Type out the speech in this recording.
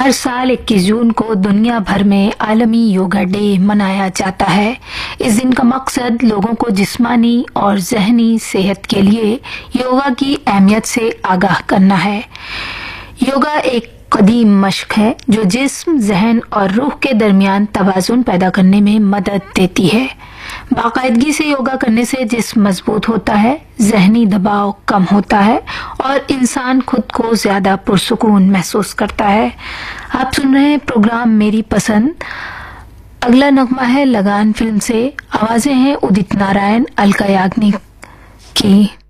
हर साल 21 जून को दुनिया भर में आलमी योगा डे मनाया जाता है। इस दिन का मकसद लोगों को जिस्मानी और ज़हनी सेहत के लिए योगा की अहमियत से आगाह करना है। योगा एक कदीम मश्क है जो जिस्म, ज़हन और रूह के दरमियान तवाज़ुन पैदा करने में मदद देती है। बाकायदगी से योगा करने से जिस्म मजबूत होता है, ज़हनी दबाव कम होता है और इंसान खुद को ज्यादा पुरसुकून महसूस करता है। आप सुन रहे हैं प्रोग्राम मेरी पसंद। अगला नगमा है लगान फिल्म से। आवाजें हैं उदित नारायण, अलका याग्निक की।